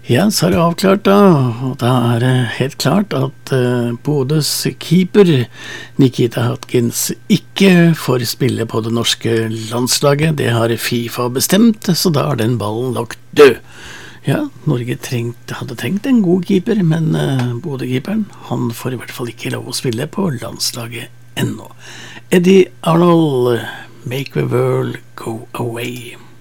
Ja, så er det avklart da, og da er det helt klart at Bodøs keeper Nikita Hatkins ikke får spille på det norske landslaget. Det har FIFA bestemt, så da er den ballen lagt død. Ja, Norge hadde trengt en god keeper, men Bodø-keeperen, han får i hvert fall ikke lov å spille på landslaget ennå. Eddie Arnold, Make the World Go Away.